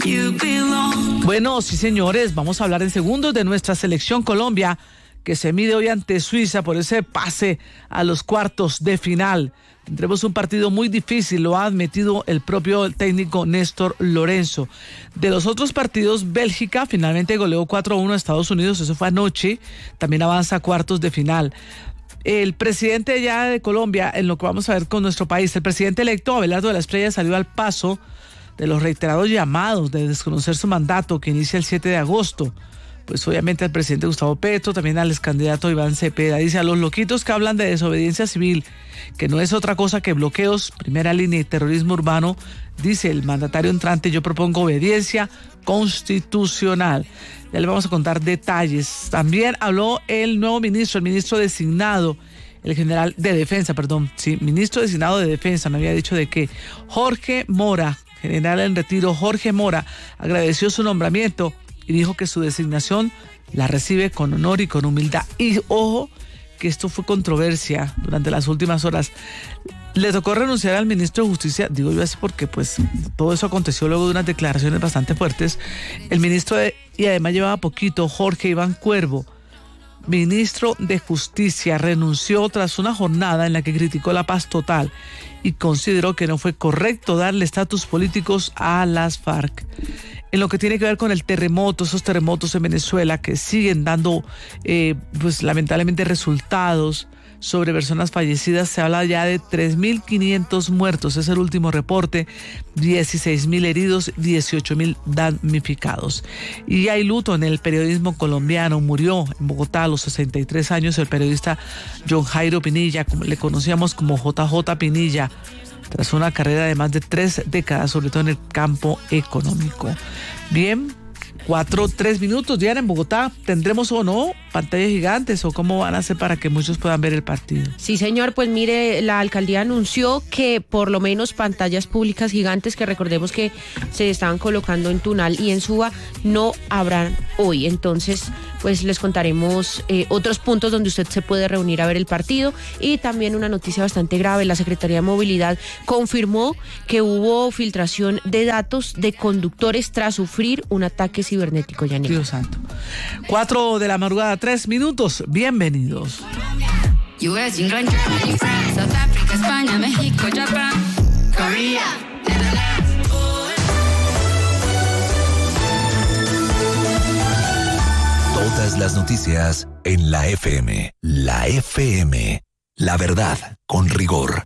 Bueno, sí señores, vamos a hablar en segundos de nuestra selección Colombia, que se mide hoy ante Suiza por ese pase a los cuartos de final. Tendremos un partido muy difícil, lo ha admitido el propio técnico Néstor Lorenzo. De los otros partidos, Bélgica finalmente goleó 4-1 a Estados Unidos, eso fue anoche, también avanza a cuartos de final. El presidente ya de Colombia, en lo que vamos a ver con nuestro país, el presidente electo Abelardo de la Espriella salió al paso de los reiterados llamados de desconocer su mandato que inicia el 7 de agosto. Pues obviamente al presidente Gustavo Petro, también al excandidato Iván Cepeda. Dice: a los loquitos que hablan de desobediencia civil, que no es otra cosa que bloqueos, primera línea y terrorismo urbano, dice el mandatario entrante, yo propongo obediencia constitucional. Ya le vamos a contar detalles. También habló el nuevo ministro, el ministro designado, el general de defensa, ministro designado de defensa, me había dicho de que Jorge Mora, general en retiro Jorge Mora, agradeció su nombramiento y dijo que su designación la recibe con honor y con humildad. Y ojo, que esto fue controversia durante las últimas horas. Le tocó renunciar al ministro de Justicia, digo yo así porque pues todo eso aconteció luego de unas declaraciones bastante fuertes. El ministro y además llevaba poquito, Jorge Iván Cuervo, ministro de Justicia, renunció tras una jornada en la que criticó la paz total y consideró que no fue correcto darle estatus políticos a las FARC. En lo que tiene que ver con el terremoto, esos terremotos en Venezuela que siguen dando, pues lamentablemente resultados sobre personas fallecidas, se habla ya de 3.500 muertos, es el último reporte, 16.000 heridos, 18.000 damnificados. Y hay luto en el periodismo colombiano, murió en Bogotá a los 63 años el periodista John Jairo Pinilla, como le conocíamos como JJ Pinilla, tras una carrera de más de 3 décadas, sobre todo en el campo económico. Bien, 3 minutos, Diana, en Bogotá, ¿tendremos o no pantallas gigantes o cómo van a hacer para que muchos puedan ver el partido? Sí, señor, pues mire, la alcaldía anunció que por lo menos pantallas públicas gigantes, que recordemos que se estaban colocando en Tunal y en Suba, no habrán hoy. Entonces, pues les contaremos otros puntos donde usted se puede reunir a ver el partido. Y también una noticia bastante grave: la Secretaría de Movilidad confirmó que hubo filtración de datos de conductores tras sufrir un ataque cibernético. Yanira. Dios santo. 4 de la madrugada, 3 minutos. Bienvenidos. US, England, Germany, France, South Africa, España, México, Japón, Corea, Netherlands. Todas las noticias en la FM. La FM. La verdad con rigor.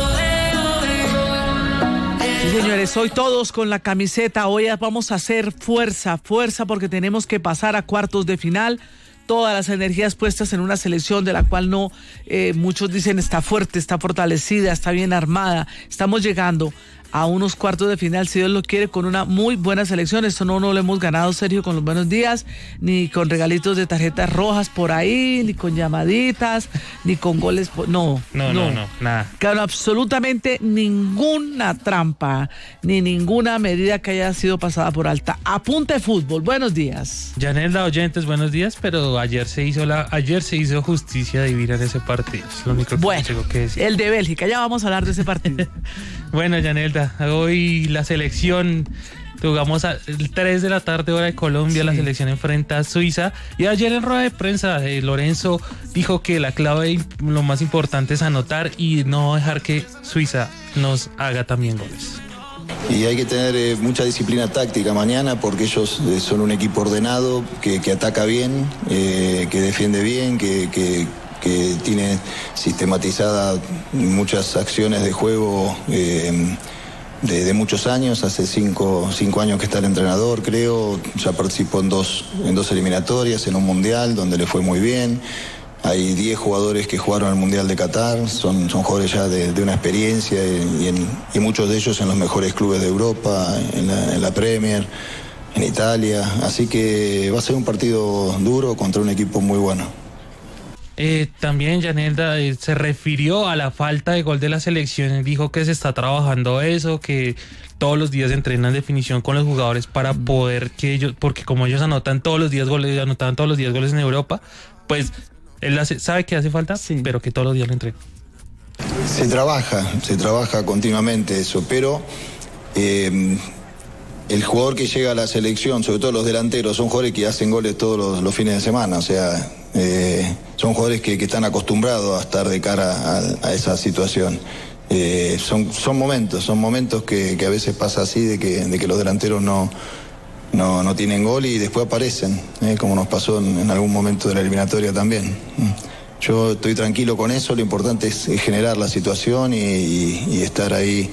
Sí, señores, hoy todos con la camiseta, hoy vamos a hacer fuerza porque tenemos que pasar a cuartos de final. Todas las energías puestas en una selección de la cual no, muchos dicen está fuerte, está fortalecida, está bien armada. Estamos llegando a unos cuartos de final, si Dios lo quiere, con una muy buena selección. Esto no lo hemos ganado, Sergio, con los buenos días, ni con regalitos de tarjetas rojas por ahí, ni con llamaditas, ni con goles. No, nada. Claro, absolutamente ninguna trampa, ni ninguna medida que haya sido pasada por alta. Apunte fútbol, buenos días. Yanelda, oyentes, buenos días, pero ayer se hizo justicia divina en ese partido. Es lo único que tengo que decir. El de Bélgica, ya vamos a hablar de ese partido. Bueno, Yanelda, hoy la selección, jugamos a 3 de la tarde hora de Colombia, sí. La selección enfrenta a Suiza, y ayer en rueda de prensa Lorenzo dijo que la clave, lo más importante es anotar y no dejar que Suiza nos haga también goles. Y hay que tener mucha disciplina táctica mañana, porque ellos son un equipo ordenado, que ataca bien, que defiende bien, que tiene sistematizada muchas acciones de juego de muchos años. Hace 5 años que está el entrenador, creo. Ya participó en dos eliminatorias, en un mundial donde le fue muy bien. Hay 10 jugadores que jugaron al Mundial de Qatar, son jugadores ya de una experiencia, y muchos de ellos en los mejores clubes de Europa, en la Premier, en Italia. Así que va a ser un partido duro contra un equipo muy bueno. También Yanelda se refirió a la falta de gol de la selección, dijo que se está trabajando eso, que todos los días entrenan definición con los jugadores para poder que ellos, porque como ellos anotaban todos los días goles en Europa, pues él sabe que hace falta, sí, pero que todos los días lo entrenan. Se trabaja continuamente eso, pero el jugador que llega a la selección, sobre todo los delanteros, son jugadores que hacen goles todos los fines de semana, o sea, son jugadores que están acostumbrados a estar de cara a esa situación. Son momentos que a veces pasa así, de que los delanteros no tienen gol y después aparecen, como nos pasó en algún momento de la eliminatoria también. Yo estoy tranquilo con eso, lo importante es generar la situación y estar ahí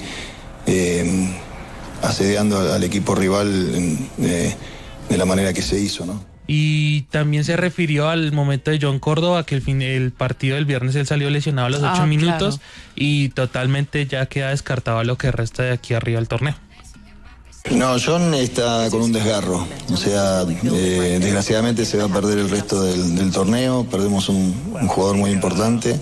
asediando al equipo rival de la manera que se hizo, ¿no? Y también se refirió al momento de John Córdoba, que el partido del viernes él salió lesionado a los 8 minutos, claro. Y totalmente ya queda descartado lo que resta de aquí arriba del torneo. No, John está con un desgarro, o sea, desgraciadamente se va a perder el resto del torneo, perdemos un jugador muy importante,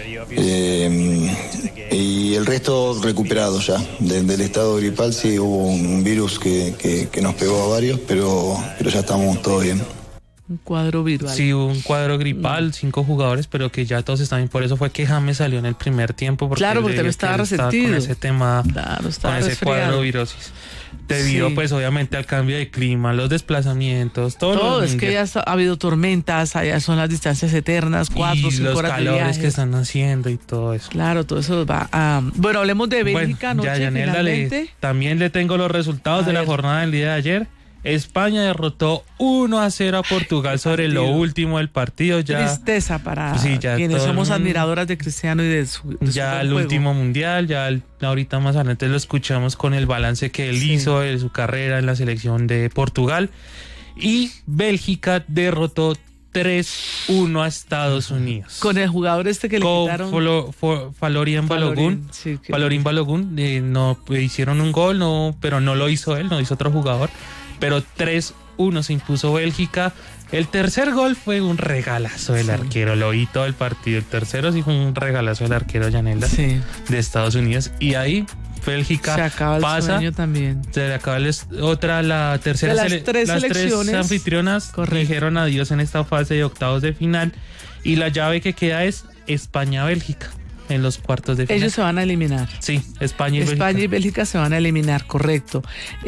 y el resto recuperado ya, del estado gripal. Sí hubo un virus que nos pegó a varios, pero ya estamos todos bien. Un cuadro viral. Sí, un cuadro gripal, 5 jugadores, pero que ya todos están bien. Por eso fue que James salió en el primer tiempo. Porque claro, porque también estaba resentido. Con ese tema, claro, con ese cuadro virosis. Debido, pues, obviamente, al cambio de clima, los desplazamientos, todo es que ya ha habido tormentas, allá son las distancias eternas, 4 o 5 horas de viaje. Los calores que están haciendo y todo eso. Claro, todo eso va a... Bueno, hablemos de Bélgica, ¿no? También le tengo los resultados de la jornada del día de ayer. España derrotó 1-0 a Portugal sobre lo último del partido. Ya, tristeza para quienes somos admiradoras de Cristiano y de su ya el último mundial, ahorita más adelante lo escuchamos con el balance que él hizo de su carrera en la selección de Portugal. Y Bélgica derrotó 3-1 a Estados Unidos. Con el jugador que le quitaron. Folarin Balogun. Folarin Balogun, no hicieron un gol, pero no lo hizo él, no hizo otro jugador. Pero 3-1 se impuso Bélgica. El tercer gol fue un regalazo del arquero. Lo vi todo el partido. El tercero sí fue un regalazo del arquero Yanelda de Estados Unidos. Y ahí Bélgica se acaba el sueño también. Se le acaba la tercera. Las tres anfitrionas dijeron adiós en esta fase de octavos de final. Y la llave que queda es España-Bélgica en los cuartos de final. Ellos se van a eliminar. Sí, España y Bélgica se van a eliminar, correcto.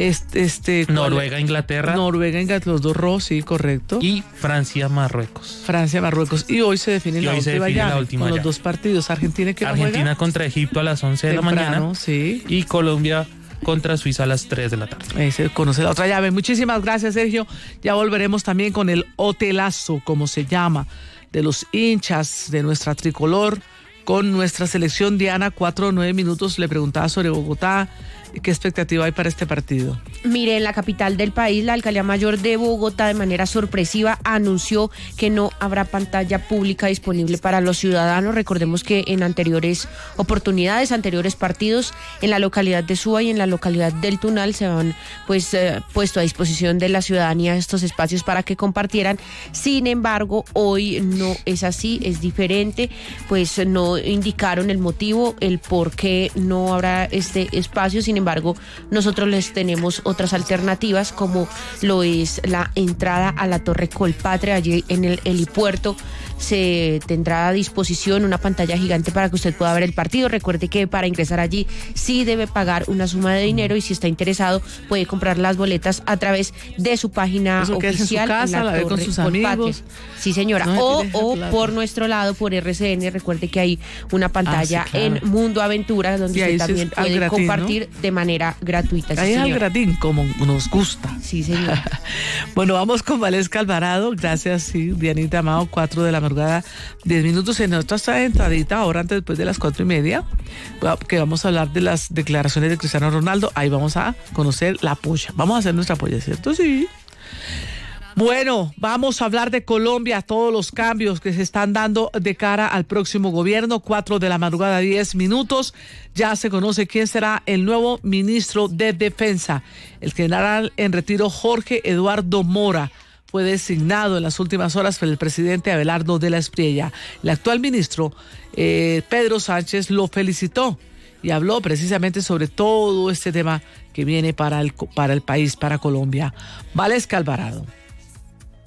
Noruega-Inglaterra. Los dos rojos, sí, correcto. Y Francia-Marruecos. Y hoy se define la última llave. Con los dos partidos. Argentina contra Egipto a las 11 de la mañana. Sí. Y Colombia contra Suiza a las 3 de la tarde. Se conoce la otra llave. Muchísimas gracias, Sergio. Ya volveremos también con el hotelazo, como se llama, de los hinchas de nuestra tricolor, con nuestra selección. Diana, 4 o 9 minutos, le preguntaba sobre Bogotá. ¿Qué expectativa hay para este partido? Mire, en la capital del país, la Alcaldía Mayor de Bogotá, de manera sorpresiva, anunció que no habrá pantalla pública disponible para los ciudadanos. Recordemos que en anteriores oportunidades, anteriores partidos, en la localidad de Suba y en la localidad del Tunal se han puesto a disposición de la ciudadanía estos espacios para que compartieran. Sin embargo, hoy no es así, es diferente, pues no indicaron el motivo, el por qué no habrá este espacio. Sin embargo, nosotros les tenemos otras alternativas, como lo es la entrada a la Torre Colpatria. Allí en el helipuerto se tendrá a disposición una pantalla gigante para que usted pueda ver el partido. Recuerde que para ingresar allí sí debe pagar una suma de dinero, y si está interesado puede comprar las boletas a través de su página oficial en su casa, en la Torre con sus amigos. Sí, señora. O por nuestro lado, por RCN. Recuerde que hay una pantalla en Mundo Aventura donde usted también puede gratis, compartir, ¿no?, de manera gratuita. Ahí al gratín, como nos gusta. Sí, señor. Bueno, vamos con Valesca Alvarado. Gracias, Dianita Amado. 4 de la madrugada, 10 minutos. En nuestra entradita, ahora antes, después de las 4:30, que vamos a hablar de las declaraciones de Cristiano Ronaldo. Ahí vamos a conocer la polla. Vamos a hacer nuestra polla, ¿cierto? Sí. Bueno, vamos a hablar de Colombia, todos los cambios que se están dando de cara al próximo gobierno. 4 de la madrugada, 10 minutos. Ya se conoce quién será el nuevo ministro de Defensa. El general en retiro Jorge Eduardo Mora fue designado en las últimas horas por el presidente Abelardo de la Espriella. El actual ministro, Pedro Sánchez, lo felicitó y habló precisamente sobre todo este tema que viene para el país, para Colombia. Valesca Alvarado.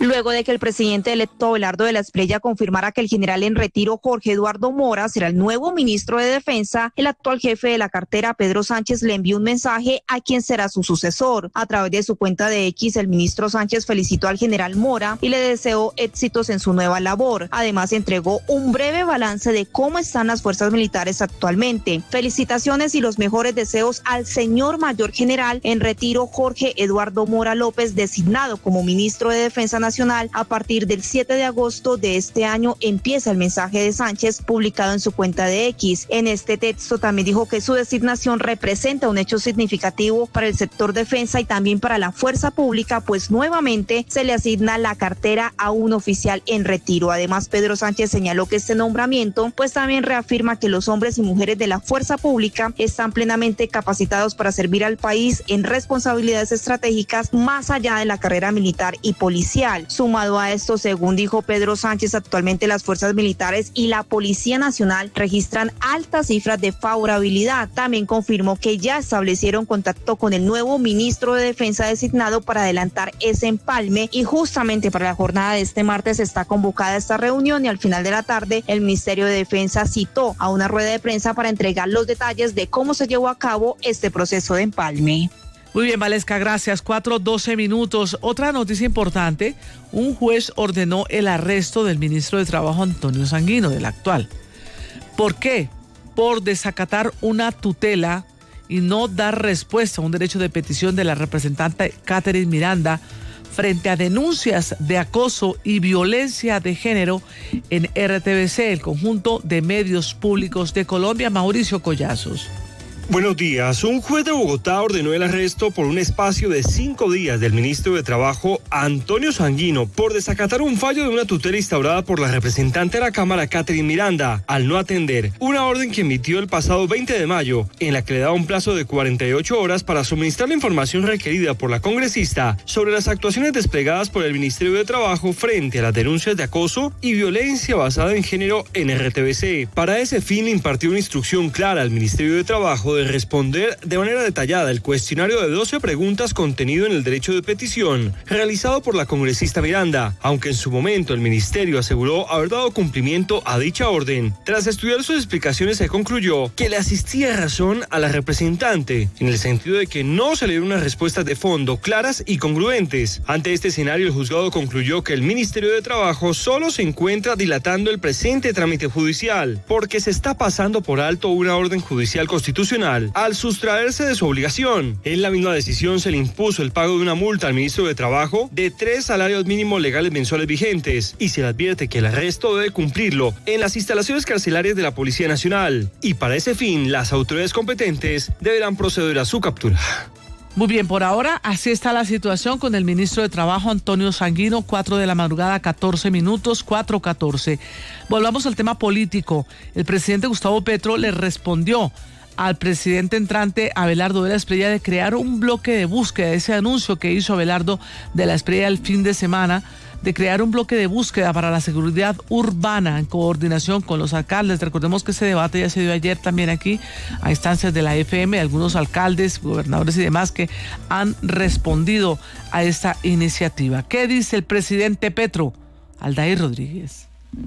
luego de que el presidente electo Abelardo de la Espriella confirmara que el general en retiro Jorge Eduardo Mora será el nuevo ministro de Defensa. El actual jefe de la cartera, Pedro Sánchez, le envió un mensaje a quien será su sucesor. A través de su cuenta de X, el ministro Sánchez felicitó al general Mora y le deseó éxitos en su nueva labor. Además, entregó un breve balance de cómo están las fuerzas militares actualmente. Felicitaciones y los mejores deseos al señor mayor general en retiro Jorge Eduardo Mora López, designado como ministro de Defensa Nacional. A partir del 7 de agosto de este año empieza el mensaje de Sánchez publicado en su cuenta de X. En este texto también dijo que su designación representa un hecho significativo para el sector defensa y también para la fuerza pública, pues nuevamente se le asigna la cartera a un oficial en retiro. Además, Pedro Sánchez señaló que este nombramiento pues también reafirma que los hombres y mujeres de la fuerza pública están plenamente capacitados para servir al país en responsabilidades estratégicas más allá de la carrera militar y policial. Sumado a esto, según dijo Pedro Sánchez, actualmente las fuerzas militares y la Policía Nacional registran altas cifras de favorabilidad. También confirmó que ya establecieron contacto con el nuevo ministro de Defensa designado para adelantar ese empalme, y justamente para la jornada de este martes está convocada esta reunión, y al final de la tarde el Ministerio de Defensa citó a una rueda de prensa para entregar los detalles de cómo se llevó a cabo este proceso de empalme. Muy bien, Valesca, gracias. 4:12 minutos. Otra noticia importante: un juez ordenó el arresto del ministro de Trabajo Antonio Sanguino, del actual. ¿Por qué? Por desacatar una tutela y no dar respuesta a un derecho de petición de la representante Catherine Miranda frente a denuncias de acoso y violencia de género en RTBC, el conjunto de medios públicos de Colombia. Mauricio Collazos. Buenos días. Un juez de Bogotá ordenó el arresto por un espacio de 5 días del ministro de Trabajo, Antonio Sanguino, por desacatar un fallo de una tutela instaurada por la representante de la Cámara, Catherine Miranda, al no atender una orden que emitió el pasado 20 de mayo, en la que le daba un plazo de 48 horas para suministrar la información requerida por la congresista sobre las actuaciones desplegadas por el Ministerio de Trabajo frente a las denuncias de acoso y violencia basada en género en RTBC. Para ese fin, le impartió una instrucción clara al Ministerio de Trabajo de responder de manera detallada el cuestionario de 12 preguntas contenido en el derecho de petición realizado por la congresista Miranda, aunque en su momento el ministerio aseguró haber dado cumplimiento a dicha orden. Tras estudiar sus explicaciones, se concluyó que le asistía razón a la representante, en el sentido de que no se le dio unas respuestas de fondo claras y congruentes. Ante este escenario, el juzgado concluyó que el Ministerio de Trabajo solo se encuentra dilatando el presente trámite judicial, porque se está pasando por alto una orden judicial constitucional al sustraerse de su obligación. En la misma decisión se le impuso el pago de una multa al ministro de Trabajo de 3 salarios mínimos legales mensuales vigentes, y se le advierte que el arresto debe cumplirlo en las instalaciones carcelarias de la Policía Nacional, y para ese fin las autoridades competentes deberán proceder a su captura. Muy bien, por ahora así está la situación con el ministro de Trabajo, Antonio Sanguino. 4 de la madrugada, 14 minutos, 4:14. Volvamos al tema político. El presidente Gustavo Petro le respondió al presidente entrante Abelardo de la Espriella de crear un bloque de búsqueda. Ese anuncio que hizo Abelardo de la Espriella el fin de semana, de crear un bloque de búsqueda para la seguridad urbana en coordinación con los alcaldes. Recordemos que ese debate ya se dio ayer también aquí a instancias de la FM, algunos alcaldes, gobernadores y demás que han respondido a esta iniciativa. ¿Qué dice el presidente Petro? Aldair Rodríguez.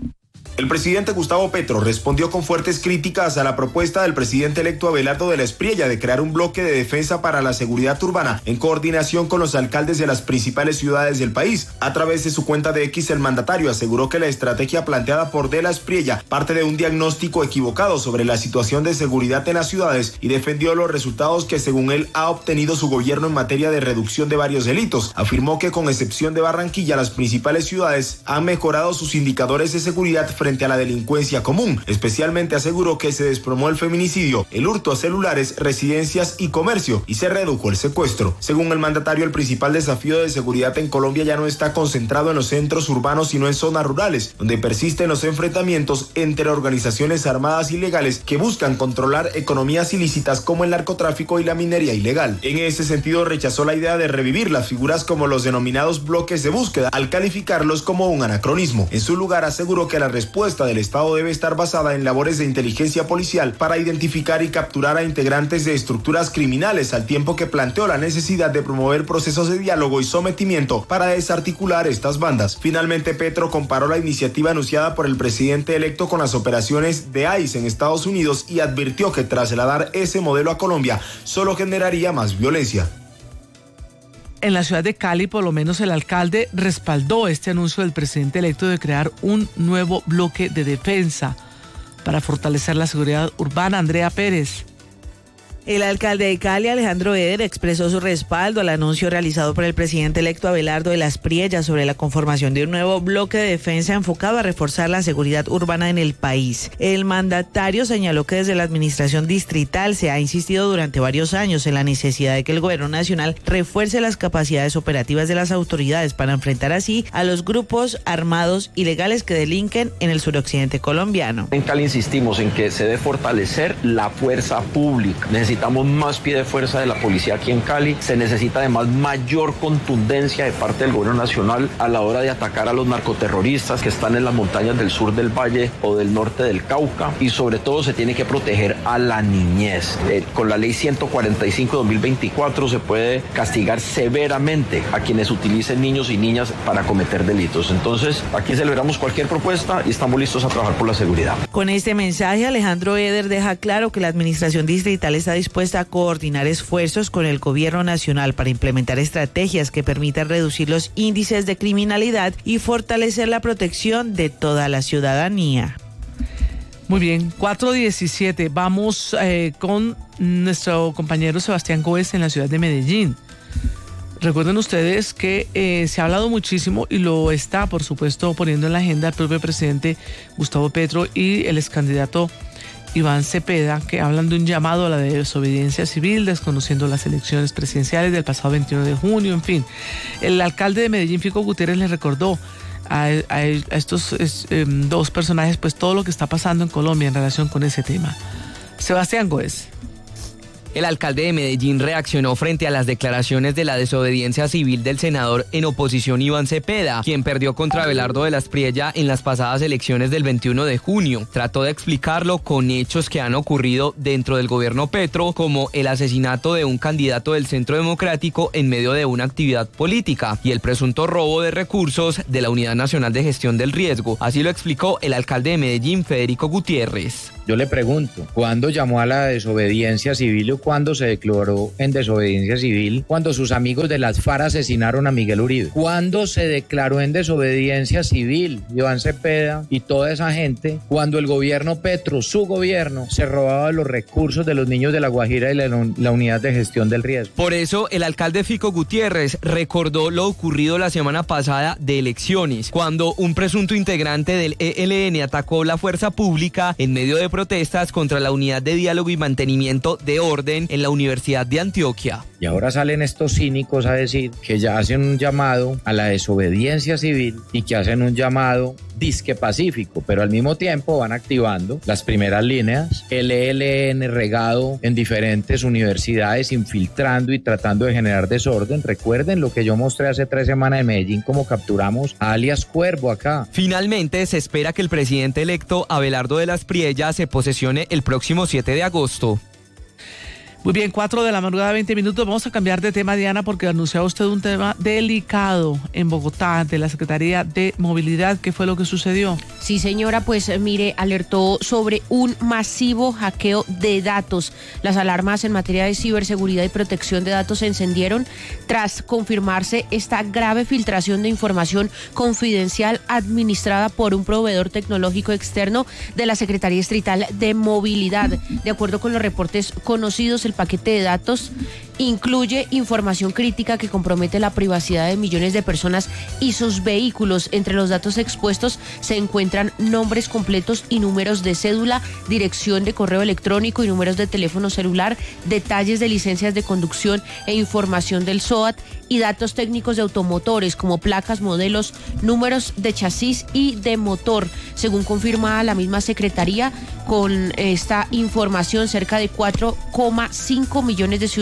El presidente Gustavo Petro respondió con fuertes críticas a la propuesta del presidente electo Abelardo de la Espriella de crear un bloque de defensa para la seguridad urbana en coordinación con los alcaldes de las principales ciudades del país. A través de su cuenta de X, el mandatario aseguró que la estrategia planteada por de la Espriella parte de un diagnóstico equivocado sobre la situación de seguridad en las ciudades, y defendió los resultados que según él ha obtenido su gobierno en materia de reducción de varios delitos. Afirmó que con excepción de Barranquilla, las principales ciudades han mejorado sus indicadores de seguridad frente a la delincuencia común. Especialmente aseguró que se desplomó el feminicidio, el hurto a celulares, residencias y comercio, y se redujo el secuestro. Según el mandatario, el principal desafío de seguridad en Colombia ya no está concentrado en los centros urbanos, sino en zonas rurales, donde persisten los enfrentamientos entre organizaciones armadas ilegales que buscan controlar economías ilícitas como el narcotráfico y la minería ilegal. En ese sentido, rechazó la idea de revivir las figuras como los denominados bloques de búsqueda, al calificarlos como un anacronismo. En su lugar, aseguró que la respuesta respuesta del Estado debe estar basada en labores de inteligencia policial para identificar y capturar a integrantes de estructuras criminales, al tiempo que planteó la necesidad de promover procesos de diálogo y sometimiento para desarticular estas bandas. Finalmente, Petro comparó la iniciativa anunciada por el presidente electo con las operaciones de ICE en Estados Unidos y advirtió que trasladar ese modelo a Colombia solo generaría más violencia. En la ciudad de Cali, por lo menos el alcalde respaldó este anuncio del presidente electo de crear un nuevo bloque de defensa para fortalecer la seguridad urbana. Andrea Pérez. El alcalde de Cali, Alejandro Eder, expresó su respaldo al anuncio realizado por el presidente electo Abelardo de las Priellas sobre la conformación de un nuevo bloque de defensa enfocado a reforzar la seguridad urbana en el país. El mandatario señaló que desde la administración distrital se ha insistido durante varios años en la necesidad de que el gobierno nacional refuerce las capacidades operativas de las autoridades para enfrentar así a los grupos armados ilegales que delinquen en el suroccidente colombiano. En Cali insistimos en que se debe fortalecer la fuerza pública. Necesitamos más pie de fuerza de la policía aquí en Cali. Se necesita además mayor contundencia de parte del gobierno nacional a la hora de atacar a los narcoterroristas que están en las montañas del sur del Valle o del norte del Cauca, y sobre todo se tiene que proteger a la niñez. Con la ley 145/2024 se puede castigar severamente a quienes utilicen niños y niñas para cometer delitos. Entonces, aquí celebramos cualquier propuesta y estamos listos a trabajar por la seguridad. Con este mensaje, Alejandro Eder deja claro que la administración distrital está dispuesta a coordinar esfuerzos con el gobierno nacional para implementar estrategias que permitan reducir los índices de criminalidad y fortalecer la protección de toda la ciudadanía. Muy bien, 4:17. Vamos con nuestro compañero Sebastián Gómez en la ciudad de Medellín. Recuerden ustedes que se ha hablado muchísimo y lo está, por supuesto, poniendo en la agenda el propio presidente Gustavo Petro y el excandidato Iván Cepeda, que hablan de un llamado a la desobediencia civil, desconociendo las elecciones presidenciales del pasado 21 de junio, en fin. El alcalde de Medellín, Fico Gutiérrez, le recordó a estos dos personajes pues todo lo que está pasando en Colombia en relación con ese tema. Sebastián Gómez. El alcalde de Medellín reaccionó frente a las declaraciones de la desobediencia civil del senador en oposición Iván Cepeda, quien perdió contra Abelardo de las Priellas en las pasadas elecciones del 21 de junio. Trató de explicarlo con hechos que han ocurrido dentro del gobierno Petro, como el asesinato de un candidato del Centro Democrático en medio de una actividad política y el presunto robo de recursos de la Unidad Nacional de Gestión del Riesgo. Así lo explicó el alcalde de Medellín, Federico Gutiérrez. Yo le pregunto, ¿cuándo llamó a la desobediencia civil o cuándo se declaró en desobediencia civil cuando sus amigos de las FARC asesinaron a Miguel Uribe? ¿Cuándo se declaró en desobediencia civil Iván Cepeda y toda esa gente cuando el gobierno Petro, su gobierno, se robaba los recursos de los niños de La Guajira y la Unidad de Gestión del Riesgo? Por eso, el alcalde Fico Gutiérrez recordó lo ocurrido la semana pasada de elecciones, cuando un presunto integrante del ELN atacó la fuerza pública en medio de protestas contra la Unidad de Diálogo y Mantenimiento de Orden en la Universidad de Antioquia. Y ahora salen estos cínicos a decir que ya hacen un llamado a la desobediencia civil y que hacen un llamado disque pacífico, pero al mismo tiempo van activando las primeras líneas, el ELN regado en diferentes universidades, infiltrando y tratando de generar desorden. Recuerden lo que yo mostré hace 3 semanas en Medellín, cómo capturamos a alias Cuervo acá. Finalmente, se espera que el presidente electo Abelardo de las Priellas se posesione el próximo 7 de agosto. Muy bien, 4 de la madrugada, 20 minutos. Vamos a cambiar de tema, Diana, porque anunció usted un tema delicado en Bogotá de la Secretaría de Movilidad. ¿Qué fue lo que sucedió? Sí, señora, pues mire, alertó sobre un masivo hackeo de datos. Las alarmas en materia de ciberseguridad y protección de datos se encendieron tras confirmarse esta grave filtración de información confidencial administrada por un proveedor tecnológico externo de la Secretaría Distrital de Movilidad. De acuerdo con los reportes conocidos, el paquete de datos incluye información crítica que compromete la privacidad de millones de personas y sus vehículos. Entre los datos expuestos se encuentran nombres completos y números de cédula, dirección de correo electrónico y números de teléfono celular, detalles de licencias de conducción e información del SOAT y datos técnicos de automotores como placas, modelos, números de chasis y de motor. Según confirma la misma Secretaría, con esta información cerca de 4,5 millones de ciudadanos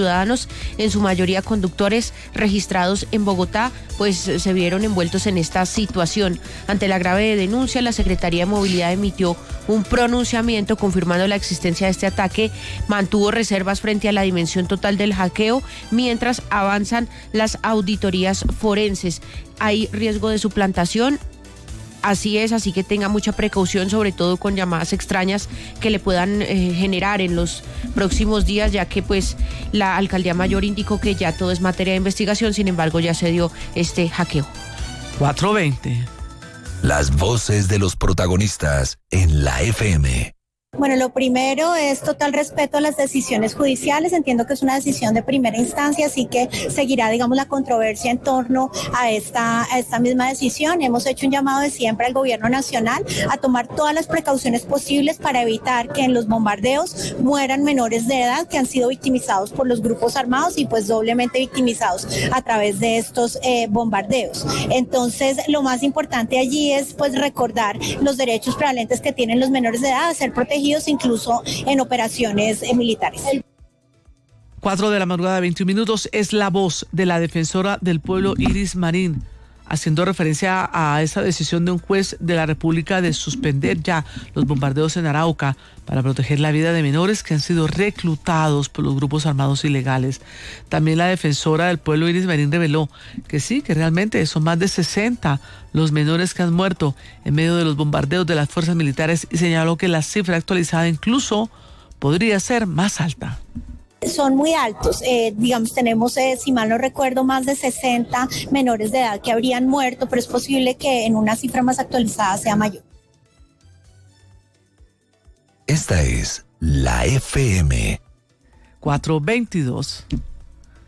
pasajeros, en su mayoría conductores registrados en Bogotá, pues se vieron envueltos en esta situación. Ante la grave denuncia, la Secretaría de Movilidad emitió un pronunciamiento confirmando la existencia de este ataque, mantuvo reservas frente a la dimensión total del hackeo, mientras avanzan las auditorías forenses. Hay riesgo de suplantación. Así es, así que tenga mucha precaución, sobre todo con llamadas extrañas que le puedan generar en los próximos días, ya que pues la Alcaldía Mayor indicó que ya todo es materia de investigación, sin embargo ya se dio este hackeo. 4:20. Las voces de los protagonistas en la FM. Bueno, lo primero es total respeto a las decisiones judiciales. Entiendo que es una decisión de primera instancia, así que seguirá, digamos, la controversia en torno a esta misma decisión. Hemos hecho un llamado de siempre al gobierno nacional a tomar todas las precauciones posibles para evitar que en los bombardeos mueran menores de edad que han sido victimizados por los grupos armados y pues doblemente victimizados a través de estos bombardeos. Entonces, lo más importante allí es pues recordar los derechos prevalentes que tienen los menores de edad a ser protegidos incluso en operaciones militares. 4 de la madrugada, 21 minutos, es la voz de la defensora del pueblo Iris Marín, haciendo referencia a esa decisión de un juez de la República de suspender ya los bombardeos en Arauca para proteger la vida de menores que han sido reclutados por los grupos armados ilegales. También la defensora del pueblo Iris Marín reveló que sí, que realmente son más de 60 los menores que han muerto en medio de los bombardeos de las fuerzas militares y señaló que la cifra actualizada incluso podría ser más alta. Son muy altos, digamos, tenemos, si mal no recuerdo, más de 60 menores de edad que habrían muerto, pero es posible que en una cifra más actualizada sea mayor. Esta es la FM. 4:22.